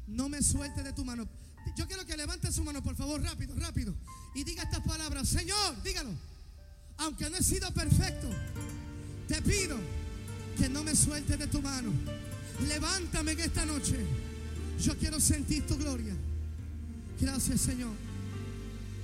no me suelte de tu mano. Yo quiero que levante su mano, por favor, rápido, rápido, y diga estas palabras. Señor, dígalo. Aunque no he sido perfecto, te pido que no me suelte de tu mano. Levántame en esta noche. Yo quiero sentir tu gloria. Gracias, Señor.